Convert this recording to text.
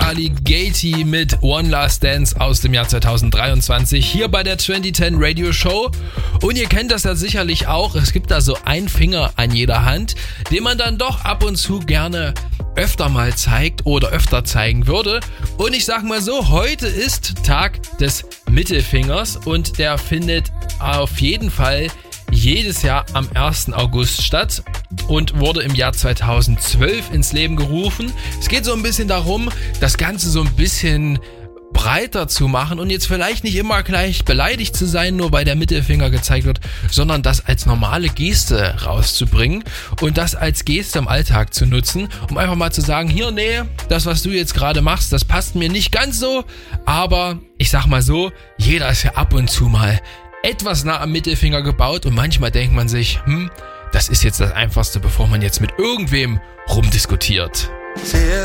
Charlie Gati mit One Last Dance aus dem Jahr 2023 hier bei der 2010 Radio Show. Und ihr kennt das ja sicherlich auch, es gibt da so einen Finger an jeder Hand, den man dann doch ab und zu gerne öfter mal zeigt oder öfter zeigen würde. Und ich sag mal so, heute ist Tag des Mittelfingers und der findet auf jeden Fall jedes Jahr am 1. August statt und wurde im Jahr 2012 ins Leben gerufen. Es geht so ein bisschen darum, das Ganze so ein bisschen breiter zu machen und jetzt vielleicht nicht immer gleich beleidigt zu sein, nur weil der Mittelfinger gezeigt wird, sondern das als normale Geste rauszubringen und das als Geste im Alltag zu nutzen, um einfach mal zu sagen, hier, nee, das, was du jetzt gerade machst, das passt mir nicht ganz so, aber ich sag mal so, jeder ist ja ab und zu mal etwas nah am Mittelfinger gebaut und manchmal denkt man sich, das ist jetzt das Einfachste, bevor man jetzt mit irgendwem rumdiskutiert.